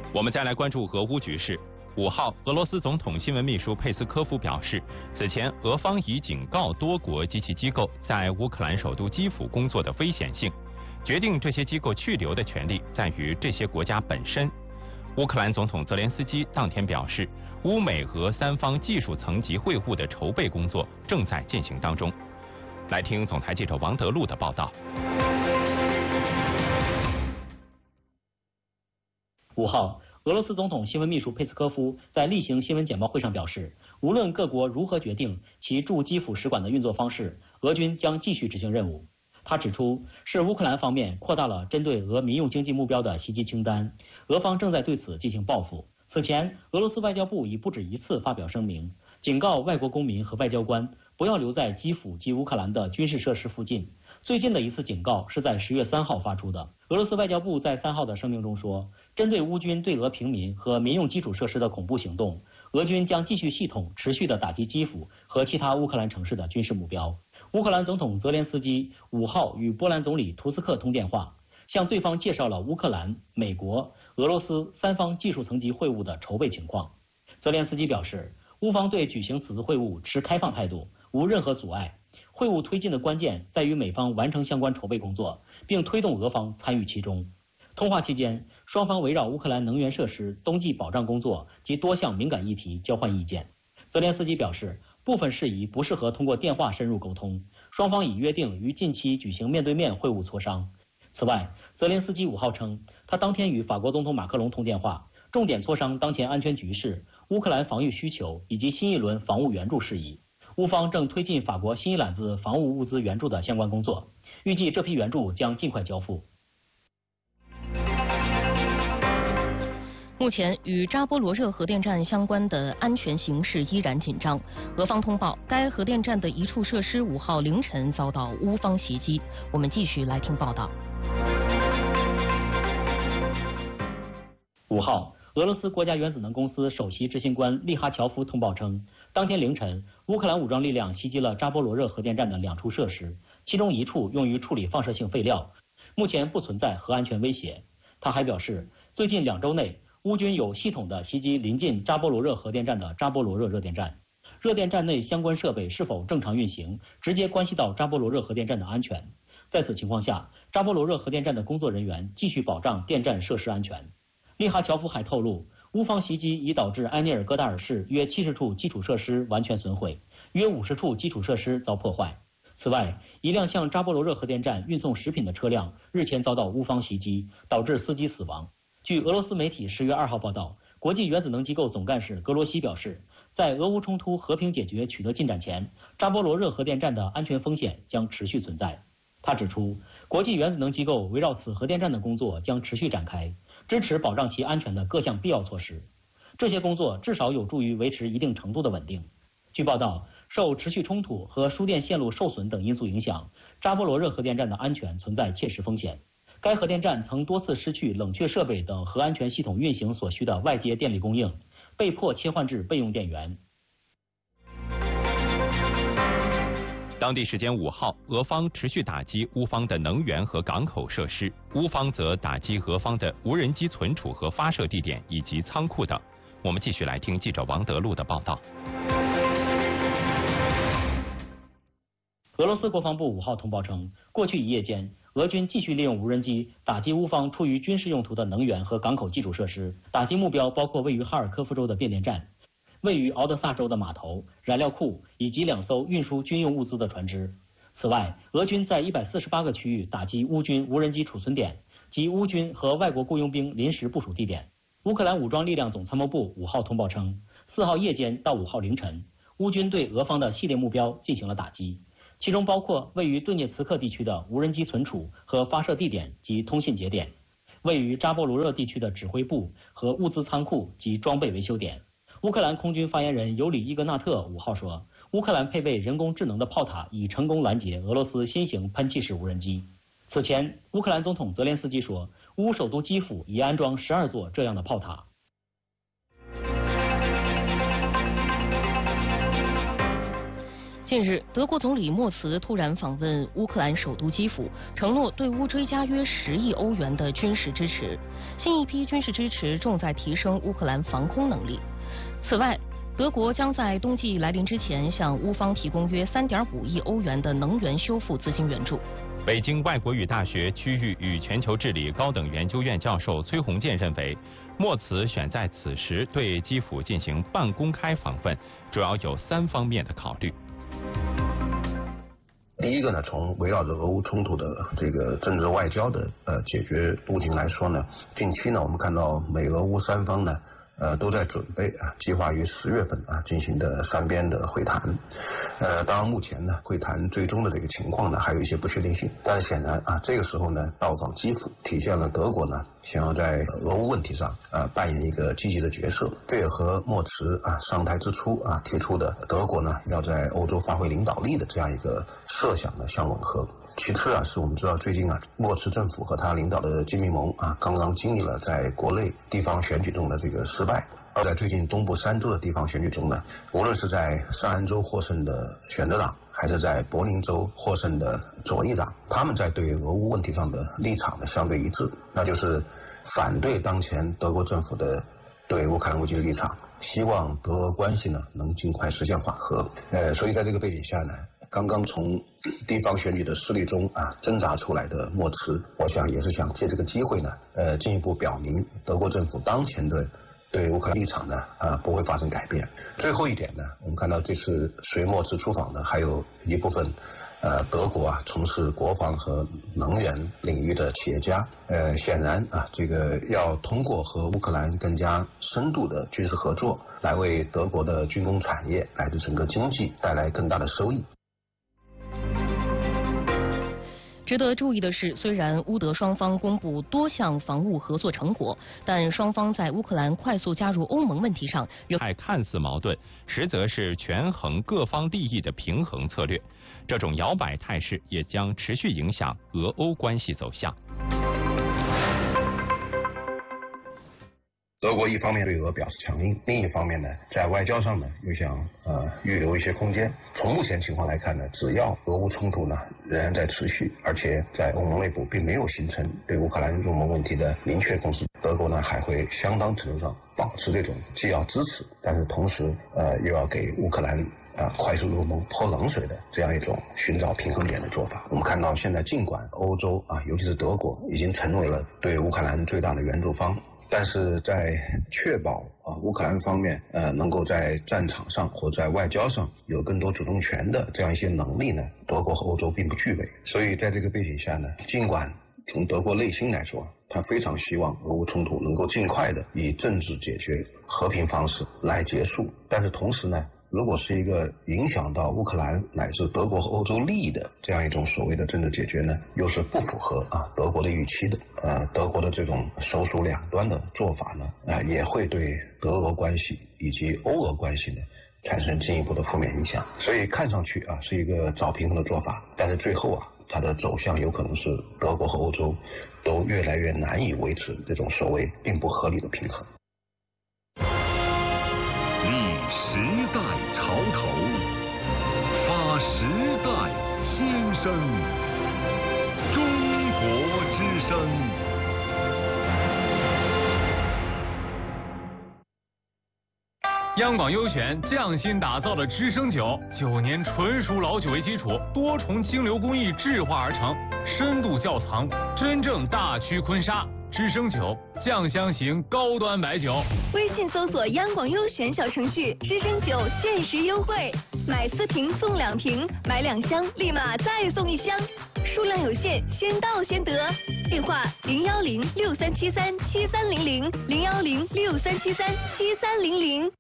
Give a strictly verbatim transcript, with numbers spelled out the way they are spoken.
我们再来关注俄乌局势。五号，俄罗斯总统新闻秘书佩斯科夫表示，此前俄方已警告多国及其机构在乌克兰首都基辅工作的危险性，决定这些机构去留的权利在于这些国家本身。乌克兰总统泽连斯基当天表示，乌美俄三方技术层级会晤的筹备工作正在进行当中。来听总台记者王德禄的报道。 五号，俄罗斯总统新闻秘书佩斯科夫在例行新闻简报会上表示，无论各国如何决定其驻基辅使馆的运作方式，俄军将继续执行任务。他指出，是乌克兰方面扩大了针对俄民用经济目标的袭击清单，俄方正在对此进行报复。此前，俄罗斯外交部已不止一次发表声明，警告外国公民和外交官不要留在基辅及乌克兰的军事设施附近。最近的一次警告是在十月三号发出的。俄罗斯外交部在三号的声明中说，针对乌军对俄平民和民用基础设施的恐怖行动，俄军将继续系统持续地打击基辅和其他乌克兰城市的军事目标。乌克兰总统泽连斯基五号与波兰总理图斯克通电话，向对方介绍了乌克兰、美国、俄罗斯三方技术层级会晤的筹备情况。泽连斯基表示，乌方对举行此次会晤持开放态度，无任何阻碍。会晤推进的关键在于美方完成相关筹备工作，并推动俄方参与其中。通话期间，双方围绕乌克兰能源设施、冬季保障工作及多项敏感议题交换意见。泽连斯基表示，部分事宜不适合通过电话深入沟通，双方已约定于近期举行面对面会晤磋商。此外，泽连斯基五号称，他当天与法国总统马克龙通电话，重点磋商当前安全局势、乌克兰防御需求以及新一轮防务援助事宜。乌方正推进法国新一揽子防务物资援助的相关工作，预计这批援助将尽快交付。 目前与扎波罗热核电站相关的安全形势依然紧张。俄方通报，该核电站的一处设施五号凌晨遭到乌方袭击。我们继续来听报道。 五号，俄罗斯国家原子能公司首席执行官利哈乔夫通报称，当天凌晨，乌克兰武装力量袭击了扎波罗热核电站的两处设施，其中一处用于处理放射性废料，目前不存在核安全威胁。他还表示，最近两周内，乌军有系统的袭击临近扎波罗热核电站的扎波罗热热电站，热电站内相关设备是否正常运行，直接关系到扎波罗热核电站的安全。在此情况下，扎波罗热核电站的工作人员继续保障电站设施安全。利哈乔夫还透露，乌方袭击已导致埃涅尔戈达尔市约七十处基础设施完全损毁，约五十处基础设施遭破坏。此外，一辆向扎波罗热核电站运送食品的车辆日前遭到乌方袭击，导致司机死亡。据俄罗斯媒体十月二号报道，国际原子能机构总干事格罗西表示，在俄乌冲突和平解决取得进展前，扎波罗热核电站的安全风险将持续存在。他指出，国际原子能机构围绕此核电站的工作将持续展开，支持保障其安全的各项必要措施。这些工作至少有助于维持一定程度的稳定。据报道，受持续冲突和输电线路受损等因素影响，扎波罗热核电站的安全存在切实风险。该核电站曾多次失去冷却设备等核安全系统运行所需的外接电力供应，被迫切换至备用电源。 当地时间五号，俄方持续打击乌方的能源和港口设施，乌方则打击俄方的无人机存储和发射地点以及仓库等。我们继续来听记者王德禄的报道。 俄罗斯国防部五号通报称，过去一夜间，俄军继续利用无人机打击乌方出于军事用途的能源和港口基础设施，打击目标包括位于哈尔科夫州的变电站、位于敖德萨州的码头、燃料库以及两艘运输军用物资的船只。此外，俄军在一百四十八个区域打击乌军无人机储存点及乌军和外国雇佣兵临时部署地点。乌克兰武装力量总参谋部五号通报称，四号夜间到五号凌晨，乌军对俄方的系列目标进行了打击，其中包括位于顿涅茨克地区的无人机存储和发射地点及通信节点，位于扎波罗热地区的指挥部和物资仓库及装备维修点。乌克兰空军发言人尤里伊格纳特五号说，乌克兰配备人工智能的炮塔已成功拦截俄罗斯新型喷气式无人机。此前，乌克兰总统泽连斯基说，乌首都基辅已安装十二座这样的炮塔。 近日，德国总理默茨突然访问乌克兰首都基辅，承诺对乌追加约十亿欧元的军事支持。新一批军事支持重在提升乌克兰防空能力。此外，德国将在冬季来临之前向乌方提供约三点五亿欧元的能源修复资金援助。 北京外国语大学区域与全球治理高等研究院教授崔洪建认为，默茨选在此时对基辅进行半公开访问，主要有三方面的考虑。 第一个呢，从围绕着俄乌冲突的这个政治外交的呃解决路径来说呢，近期呢我们看到美俄乌三方呢呃都在准备啊，计划于十月份啊进行的三边的会谈。呃，当然目前呢会谈最终的这个情况呢还有一些不确定性，但是显然啊这个时候呢到访基辅，体现了德国呢想要在俄乌问题上啊扮演一个积极的角色。这也和默茨啊上台之初啊提出的德国呢要在欧洲发挥领导力的这样一个设想呢相吻合。其次啊，是我们知道最近啊，默茨政府和他领导的基民盟啊，刚刚经历了在国内地方选举中的这个失败。而在最近东部三州的地方选举中呢，无论是在上安州获胜的选择党，还是在柏林州获胜的左翼党，他们在对俄乌问题上的立场呢相对一致，那就是反对当前德国政府的对乌克兰危机的立场，希望德俄关系呢能尽快实现缓和。呃，所以在这个背景下呢，刚刚从地方选举的失利中啊挣扎出来的默茨，我想也是想借这个机会呢，呃，进一步表明德国政府当前的对乌克兰立场呢啊不会发生改变。最后一点呢，我们看到这次随默茨出访的还有一部分呃德国啊从事国防和能源领域的企业家，呃显然啊这个要通过和乌克兰更加深度的军事合作，来为德国的军工产业乃至整个经济带来更大的收益。 值得注意的是，虽然乌德双方公布多项防务合作成果，但双方在乌克兰快速加入欧盟问题上仍看似矛盾，实则是权衡各方利益的平衡策略。这种摇摆态势也将持续影响俄欧关系走向。 德国一方面对俄表示强硬，另一方面呢，在外交上呢又想呃预留一些空间。从目前情况来看呢，只要俄乌冲突呢仍然在持续，而且在欧盟内部并没有形成对乌克兰入盟问题的明确共识，德国呢还会相当程度上保持这种既要支持，但是同时呃又要给乌克兰啊快速入盟泼冷水的这样一种寻找平衡点的做法。我们看到现在尽管欧洲啊尤其是德国已经成为了对乌克兰最大的援助方，但是在确保啊乌克兰方面呃能够在战场上或在外交上有更多主动权的这样一些能力呢，德国和欧洲并不具备。所以在这个背景下呢，尽管从德国内心来说，他非常希望俄乌冲突能够尽快的以政治解决、和平方式来结束，但是同时呢，如果是一个影响到乌克兰乃至德国和欧洲利益的这样一种所谓的政治解决呢，又是不符合啊德国的预期的。呃，德国的这种首鼠两端的做法呢，啊、呃、也会对德俄关系以及欧俄关系呢产生进一步的负面影响。所以看上去啊是一个找平衡的做法，但是最后啊它的走向有可能是德国和欧洲都越来越难以维持这种所谓并不合理的平衡。 立时代潮头，发时代新声，中国之声。 央广优选匠心打造的知声酒，九年纯熟老酒为基础，多重蒸馏工艺制化而成，深度窖藏，真正大曲坤沙。知声酒，酱香型高端白酒。 微信搜索央广优选小程序，知声酒限时优惠，买四瓶送两瓶，买两箱立马再送一箱，数量有限，先到先得。电话零幺零六三七三七三零零零幺零六三七三七三零零。